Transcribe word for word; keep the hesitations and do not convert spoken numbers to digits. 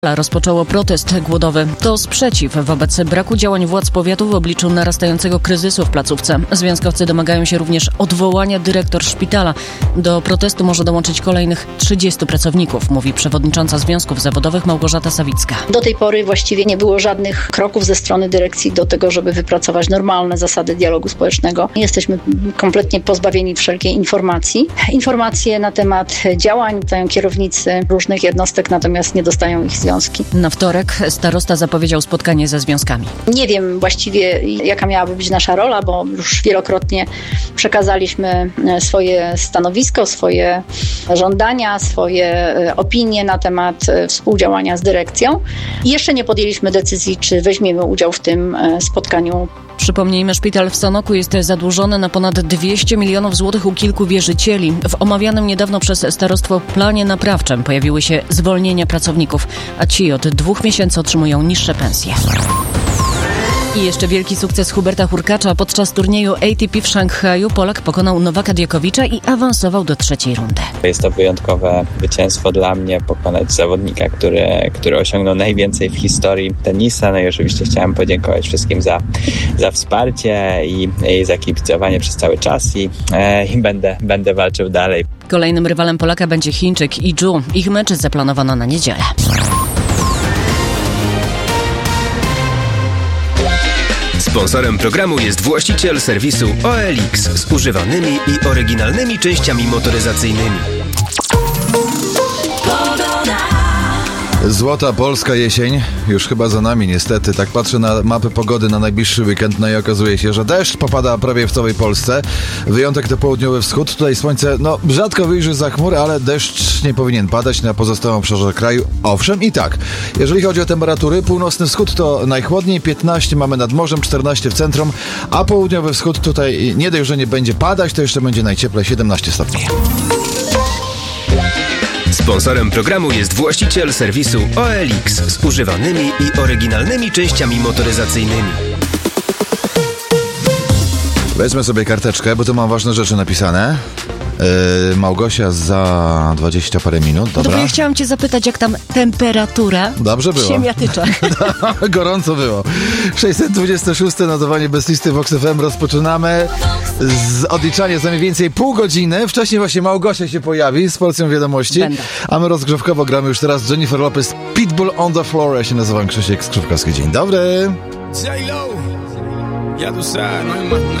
Rozpoczęło protest głodowy. To sprzeciw wobec braku działań władz powiatu w obliczu narastającego kryzysu w placówce. Związkowcy domagają się również odwołania dyrektor szpitala. Do protestu może dołączyć kolejnych trzydziestu pracowników, mówi przewodnicząca Związków Zawodowych Małgorzata Sawicka. Do tej pory właściwie nie było żadnych kroków ze strony dyrekcji do tego, żeby wypracować normalne zasady dialogu społecznego. Jesteśmy kompletnie pozbawieni wszelkiej informacji. Informacje na temat działań dają kierownicy różnych jednostek, natomiast nie dostają ich związki. Na wtorek starosta zapowiedział spotkanie ze związkami. Nie wiem właściwie, jaka miałaby być nasza rola, bo już wielokrotnie przekazaliśmy swoje stanowisko, swoje żądania, swoje opinie na temat współdziałania z dyrekcją. I jeszcze nie podjęliśmy decyzji, czy weźmiemy udział w tym spotkaniu. Przypomnijmy, szpital w Sanoku jest zadłużony na ponad dwieście milionów złotych u kilku wierzycieli. W omawianym niedawno przez starostwo planie naprawczym pojawiły się zwolnienia pracowników, a ci od dwóch miesięcy otrzymują niższe pensje. I jeszcze wielki sukces Huberta Hurkacza. Podczas turnieju A T P w Szanghaju Polak pokonał Nowaka Djokovicza i awansował do trzeciej rundy. Jest to wyjątkowe zwycięstwo dla mnie, pokonać zawodnika, który, który osiągnął najwięcej w historii tenisa. No i oczywiście chciałem podziękować wszystkim za, za wsparcie i, i za kibicowanie przez cały czas i, e, i będę, będę walczył dalej. Kolejnym rywalem Polaka będzie Chińczyk Yi Zhu. Ich mecz zaplanowano na niedzielę. Sponsorem programu jest właściciel serwisu O L X z używanymi i oryginalnymi częściami motoryzacyjnymi. Złota polska jesień już chyba za nami niestety. Tak patrzę na mapy pogody na najbliższy weekend, no i okazuje się, że deszcz popada prawie w całej Polsce. Wyjątek to południowy wschód. Tutaj słońce no rzadko wyjrzy za chmur, ale deszcz nie powinien padać na pozostałym obszarze kraju. Owszem i tak. Jeżeli chodzi o temperatury, północny wschód to najchłodniej, piętnaście mamy nad morzem, czternaście w centrum, a południowy wschód tutaj nie dość, że nie będzie padać, to jeszcze będzie najcieplej, siedemnaście stopni. Sponsorem programu jest właściciel serwisu O L X z używanymi i oryginalnymi częściami motoryzacyjnymi. Weźmy sobie karteczkę, bo tu mam ważne rzeczy napisane. Yy, Małgosia za dwadzieścia parę minut, dobra? Dobra, ja chciałam cię zapytać, jak tam temperatura Dobrze było. w Siemiatyczach. Gorąco było. sześćset dwadzieścia sześć notowanie bez listy Vox F M. Rozpoczynamy z odliczania za mniej więcej pół godziny. Wcześniej właśnie Małgosia się pojawi z porcją wiadomości. Będę. A my rozgrzewkowo gramy już teraz Jennifer Lopez, Pitbull on the Floor. Ja się nazywam Krzysiek Skrzypkowski. Dzień dobry. J-Lo, ya tú sabes, no hay más nada.